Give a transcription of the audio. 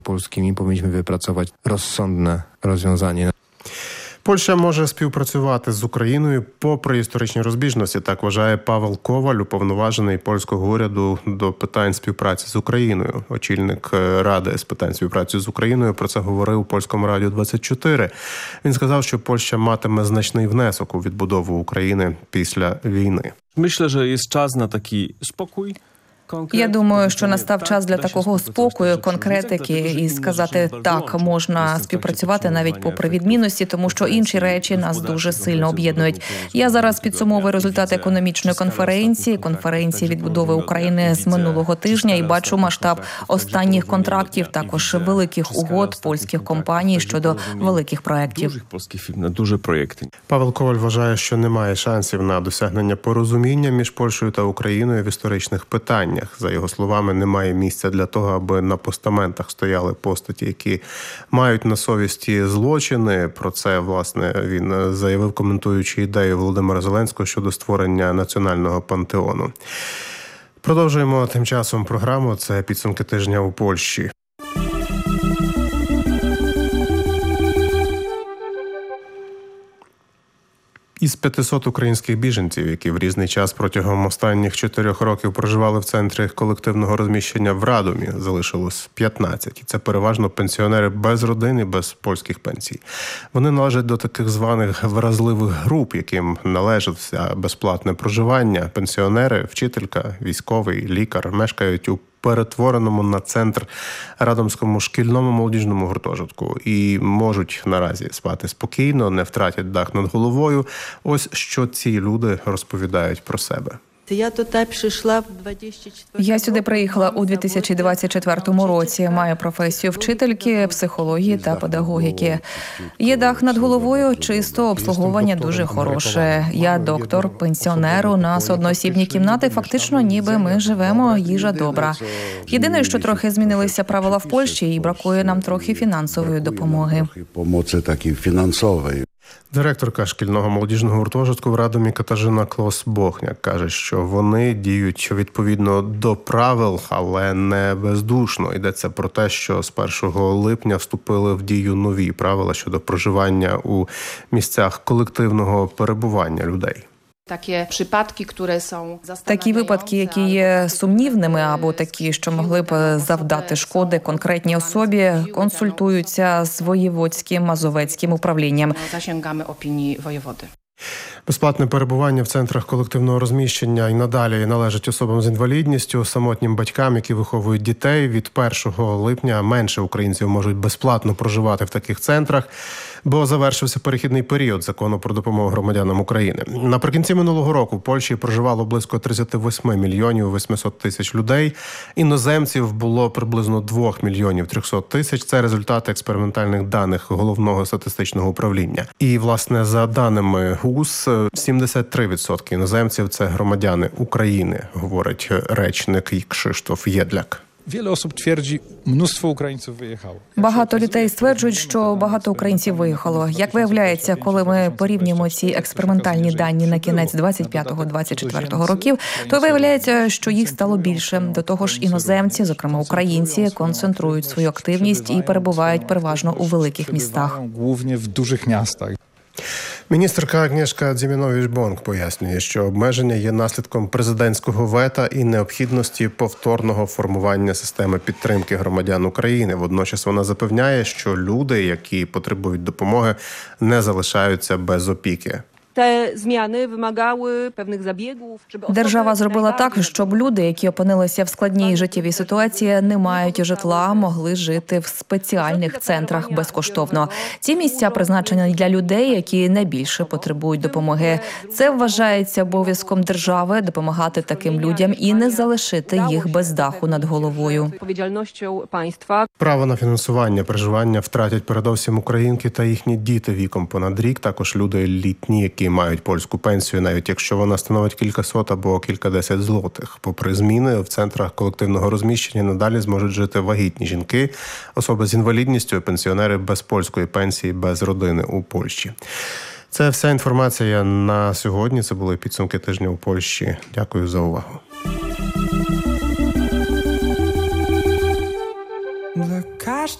polskimi powinniśmy wypracować rozsądne rozwiązanie. Польща може співпрацювати з Україною попри історичні розбіжності, так вважає Павел Коваль, уповноважений польського уряду до питань співпраці з Україною. Очільник Ради з питань співпраці з Україною про це говорив у Польському радіо 24. Він сказав, що Польща матиме значний внесок у відбудову України після війни. Myślę, że jest czas na taki spokój. Я думаю, що настав час для такого спокою, конкретики і сказати так, можна співпрацювати навіть попри відмінності, тому що інші речі нас дуже сильно об'єднують. Я зараз підсумовую результати економічної конференції відбудови України з минулого тижня і бачу масштаб останніх контрактів, також великих угод польських компаній щодо великих проєктів. Дуже проєкти. Павел Коваль вважає, що немає шансів на досягнення порозуміння між Польщею та Україною в історичних питаннях. За його словами, немає місця для того, аби на постаментах стояли постаті, які мають на совісті злочини. Про це, власне, він заявив, коментуючи ідею Володимира Зеленського щодо створення національного пантеону. Продовжуємо тим часом програму. Це підсумки тижня у Польщі. Із 500 українських біженців, які в різний час протягом останніх 4 років проживали в центрі колективного розміщення в Радомі, залишилось 15. І це переважно пенсіонери без родин і без польських пенсій. Вони належать до таких званих вразливих груп, яким належиться безплатне проживання. Пенсіонери, вчителька, військовий, лікар мешкають у перетвореному на центр Радомському шкільному молодіжному гуртожитку і можуть наразі спати спокійно, не втратять дах над головою. Ось що ці люди розповідають про себе. Я сюди приїхала у 2024 році. Маю професію вчительки, психології та педагогіки. Є дах над головою, чисто, обслуговування дуже хороше. Я доктор, пенсіонер, у нас одноосібні кімнати, фактично ніби ми живемо, їжа добра. Єдине, що трохи змінилися правила в Польщі і бракує нам трохи фінансової допомоги. Директорка шкільного молодіжного гуртожитку в Радомі Катажина Клос-Бохняк каже, що вони діють відповідно до правил, але не бездушно. Йдеться про те, що з 1 липня вступили в дію нові правила щодо проживання у місцях колективного перебування людей. Такі випадки, які є сумнівними або такі, що могли б завдати шкоди конкретній особі, консультуються з воєводським мазовецьким управлінням. Безплатне перебування в центрах колективного розміщення і надалі належить особам з інвалідністю, самотнім батькам, які виховують дітей. Від 1 липня менше українців можуть безплатно проживати в таких центрах, бо завершився перехідний період закону про допомогу громадянам України. Наприкінці минулого року в Польщі проживало близько 38 мільйонів 800 тисяч людей. Іноземців було приблизно 2 мільйонів 300 тисяч. Це результати експериментальних даних Головного статистичного управління. І, власне, за даними ГУС, 73% іноземців – це громадяни України, говорить речник Krzysztof Єдляк. Багато людей стверджують, що багато українців виїхало. Як виявляється, коли ми порівнюємо ці експериментальні дані на кінець 25-24 років, то виявляється, що їх стало більше. До того ж, іноземці, зокрема українці, концентрують свою активність і перебувають переважно у великих містах. Міністерка Агнєшка Дзімінович-Бонг пояснює, що обмеження є наслідком президентського вета і необхідності повторного формування системи підтримки громадян України. Водночас вона запевняє, що люди, які потребують допомоги, не залишаються без опіки. Держава зробила так, щоб люди, які опинилися в складній життєвій ситуації, не мають житла, могли жити в спеціальних центрах безкоштовно. Ці місця призначені для людей, які найбільше потребують допомоги. Це вважається обов'язком держави допомагати таким людям і не залишити їх без даху над головою. Право на фінансування проживання втратять передовсім українки та їхні діти віком понад рік, також люди літні, які мають польську пенсію, навіть якщо вона становить кількасот або кількадесят злотих. Попри зміни, в центрах колективного розміщення надалі зможуть жити вагітні жінки, особи з інвалідністю, пенсіонери без польської пенсії, без родини у Польщі. Це вся інформація на сьогодні. Це були підсумки тижня у Польщі. Дякую за увагу.